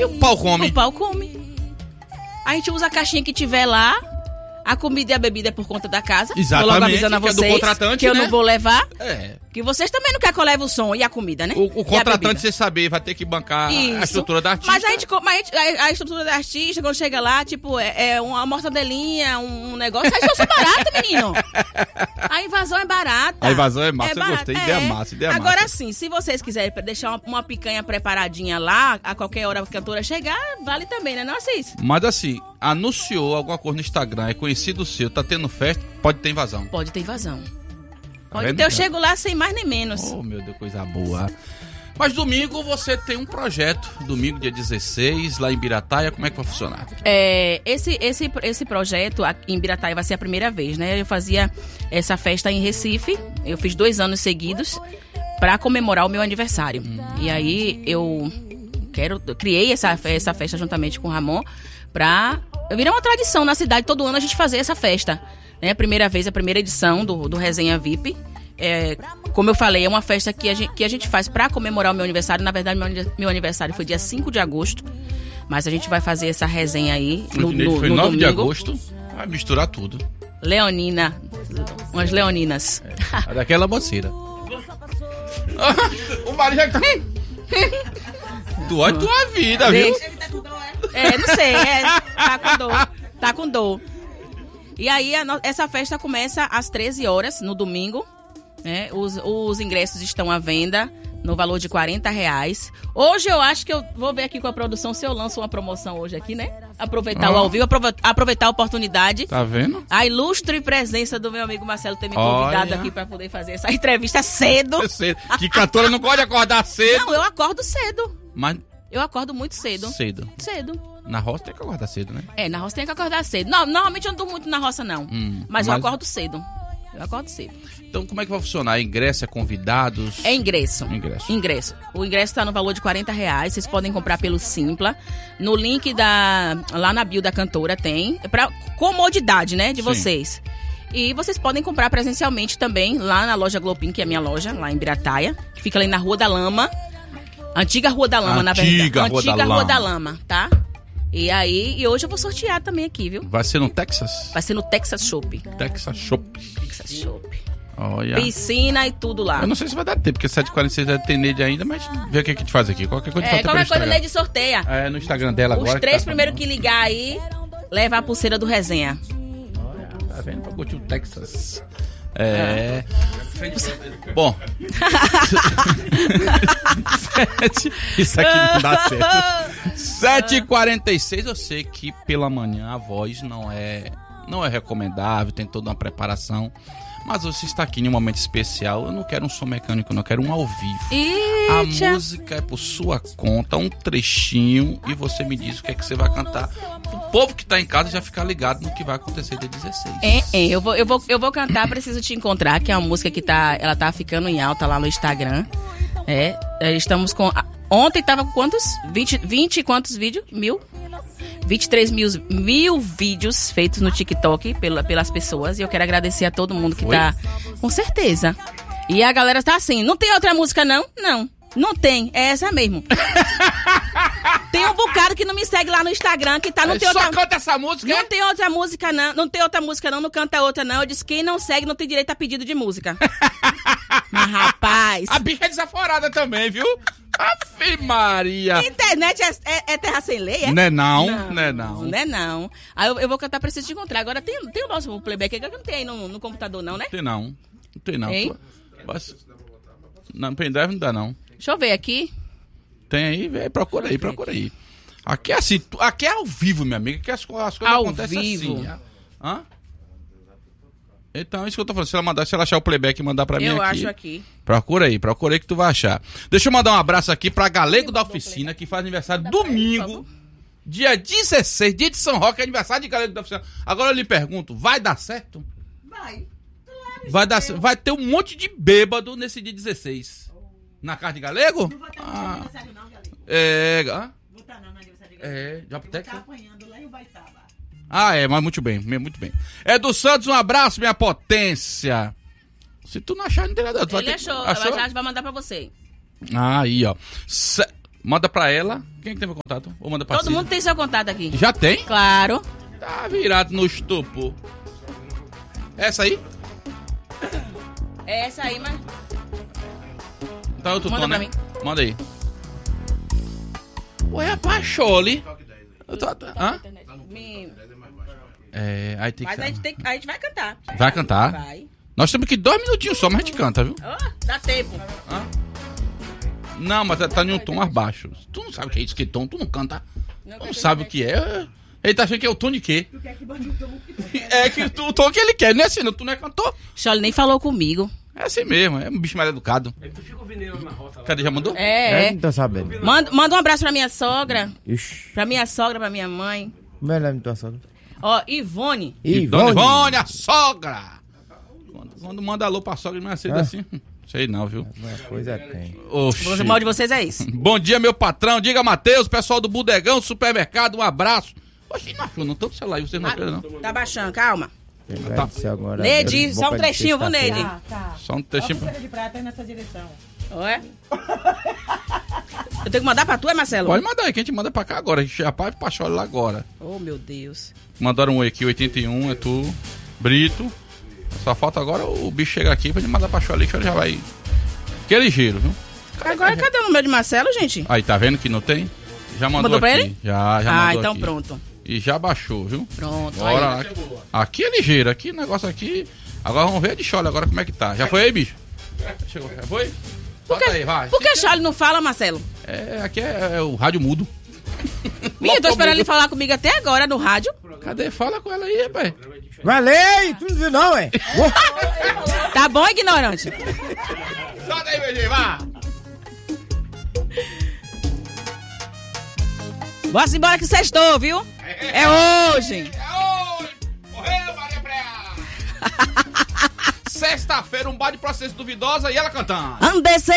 E o pau come? O pau come. A gente usa a caixinha que tiver lá. A comida e a bebida é por conta da casa. Exatamente. Tô logo avisando a vocês que é do contratante, que eu não vou levar. É. Que vocês também não querem que eu leve o som e a comida, né? O contratante, você saber, vai ter que bancar a estrutura da artista. Mas a estrutura da artista, quando chega lá, tipo, é uma mortadelinha, um negócio. Aí eu sou barato, menino. A invasão é barata. A invasão é massa, eu barata. gostei. Ideia massa, ideia Agora massa. sim, se vocês quiserem deixar uma picanha preparadinha lá, a qualquer hora a cantora chegar, vale também, né? Não, Assis? Mas assim, anunciou alguma coisa no Instagram, é conhecido seu, tá tendo festa, pode ter invasão. Pode ter invasão. Pode vendo? ter, eu chego lá sem mais nem menos. Oh, meu Deus, coisa boa. Mas domingo você tem um projeto, domingo dia 16, lá em Birataia, como é que vai funcionar? Esse projeto em Birataia vai ser a primeira vez, né? Eu fazia essa festa em Recife, eu fiz 2 anos seguidos para comemorar o meu aniversário. E aí eu criei essa festa juntamente com o Ramon pra virar uma tradição na cidade, todo ano a gente fazer essa festa. Né? A primeira edição do Resenha VIP. Como eu falei, é uma festa que a gente faz para comemorar o meu aniversário. Na verdade, meu aniversário foi dia 5 de agosto. Mas a gente vai fazer essa resenha aí no Foi 9 domingo. de agosto, vai misturar tudo. Leonina. Umas leoninas. É daquela moceira. O marido já tá... Tu olha tua vida, viu? Não sei. Tá com dor. E aí, essa festa começa às 13 horas, no domingo. Né? Os ingressos estão à venda no valor de R$40. Hoje eu acho que eu vou ver aqui com a produção se eu lanço uma promoção hoje aqui, né? Aproveitar o ao vivo, aproveitar a oportunidade. Tá vendo? A ilustre presença do meu amigo Marcelo ter me convidado aqui para poder fazer essa entrevista cedo. Que cantora não pode acordar cedo. Não, eu acordo cedo. Mas... Eu acordo muito cedo. Cedo. Na roça tem que acordar cedo, né? Na roça tem que acordar cedo. Não, normalmente eu não durmo muito na roça, não. Mas eu acordo cedo. Então, como é que vai funcionar? Ingresso, convidados? É ingresso. O ingresso está no valor de R$40. Vocês podem comprar pelo Simpla. No link lá na bio da cantora tem. Pra comodidade, né, de vocês. E vocês podem comprar presencialmente também lá na loja Glopin, que é a minha loja, lá em Birataia. Que fica ali na Rua da Lama. Antiga Rua da Lama, na verdade. Antiga Rua da Lama, tá? E hoje eu vou sortear também aqui, viu? Vai ser no Texas? Vai ser no Texas Shop. Texas Shop. Olha. Piscina e tudo lá. Eu não sei se vai dar tempo, porque 7h46 deve ter Neide ainda, mas vê o que a gente faz aqui. Qualquer coisa a Neide sorteia. No Instagram dela agora. Os 3 primeiros que ligar aí, leva a pulseira do Resenha. Olha, tá vendo? Pra curtir o Texas. Bom. Isso aqui não dá certo. 7h46, eu sei que pela manhã a voz não é recomendável, tem toda uma preparação. Mas você está aqui em um momento especial. Eu não quero um som mecânico, eu quero um ao vivo. A música é por sua conta, um trechinho, e você me diz o que é que você vai cantar. O povo que está em casa já ficar ligado no que vai acontecer dia 16. Eu vou cantar Preciso Te Encontrar, que é uma música que ela tá ficando em alta lá no Instagram. Estamos com... Ontem tava com quantos? 20 e quantos vídeos? 23 mil vídeos feitos no TikTok pelas pessoas. E eu quero agradecer a todo mundo que tá... Com certeza. E a galera tá assim, não tem outra música não? Não tem, é essa mesmo. Tem um bocado que não me segue lá no Instagram, que tá... Não tem outra... canta essa música? Não tem outra música não canta outra não. Eu disse, quem não segue não tem direito a pedido de música. Mas rapaz... A bicha é desaforada também, viu? Ave Maria! Internet é terra sem lei, é? Não é não. Não é não. Aí eu vou cantar Preciso Te Encontrar. Agora tem o nosso playback que eu não tenho aí no computador não, né? Não tem não. Hein? Não, pendrive não dá não. Deixa eu ver aqui. Tem aí, velho. Procura aí. Aqui é assim, aqui é ao vivo, minha amiga. Aqui as coisas acontecem assim. Hã? Então, é isso que eu tô falando. Se ela achar o playback e mandar pra mim aqui. Eu acho aqui. Procura aí que tu vai achar. Deixa eu mandar um abraço aqui pra Galego da Oficina, que faz aniversário domingo, dia 16, dia de São Roque, aniversário de Galego da Oficina. Agora eu lhe pergunto, vai dar certo? Vai ter um monte de bêbado nesse dia 16. Na casa de Galego? Não vou estar no aniversário não, Galego. Vou estar não no aniversário de Galego. Já vou estar apanhando lá em Ubaitaba. Mas muito bem. É do Santos, um abraço, minha potência. Se tu não achar, não tem nada. Ele achou? A gente vai mandar pra você. Aí, ó. Manda pra ela. Quem que tem meu contato? Ou manda pra Todo Cida? mundo tem seu contato aqui. Já tem? Claro. Tá virado no estupor. Essa aí? É essa aí, mas... Tá outro Manda tom, pra né? mim. Manda aí. Ué, a Pacholi. Hã? É, aí tem que... Mas a gente vai cantar. Vai cantar? Vai. Nós temos que 2 minutinhos só, mas a gente canta, viu? Ó, dá tempo. Hã? Não, mas tá em um tom mais baixo. Tu não sabe o que é isso, que tom? Tu não canta. Tu não sabe o que é. Ele tá achando que é o tom de quê? É que o tom que ele quer, não é assim, não. Tu não é cantor? Charlie nem falou comigo. É assim mesmo, é um bicho mais educado. Cadê, já mandou? É. Não tô sabendo. Manda um abraço pra minha sogra. Ixi, Pra minha sogra, pra minha mãe. como é o nome da tua sogra? Ó, Ivone. Dona Ivone, a sogra! Quando manda alô pra sogra, não é cedo assim. Sei não, viu? Uma coisa tem. Oxi. O mal de vocês é isso. Bom dia, meu patrão. Diga, Matheus, pessoal do Bodegão, do supermercado, um abraço. Oxi, não achou, não tô no celular, vocês não acham, não. Tá baixando, calma. Vai ser agora. Neide, só um trechinho, viu, Neide? Tá. Só um textinho. De prata nessa direção. Ué? Eu tenho que mandar pra tu, é, Marcelo? Pode mandar aí, que a gente manda pra cá agora. A gente já vai pra Chole lá agora. Oh, meu Deus. Mandaram um aqui, 81, é tu, Brito. Só falta agora o bicho chegar aqui pra gente mandar pra Chole, que ele já vai... Que é ligeiro, viu? Agora, cadê o número de Marcelo, gente? Aí, tá vendo que não tem? Já mandou Mandou pra aqui. ele? Já Ah, mandou então aqui. pronto. E já baixou, viu? Pronto, Bora aí. lá. Aqui é ligeiro, aqui o negócio aqui. Agora vamos ver a de Chole agora como é que tá. Já foi aí, bicho? Chegou, já foi? Solta aí, vai. Por que Charlie não fala, Marcelo? É, aqui é o rádio mudo. Minha, eu tô esperando ele falar comigo até agora no rádio. Cadê? Fala com ela aí, rapaz. Valeu! Tu não viu não, é? Tá bom, ignorante? Solta aí, beijinho, vá. Bora embora que sextou, viu? É hoje. Morreu, Maria Preá. Sexta-feira, um bar de processo duvidosa e ela cantando. Andei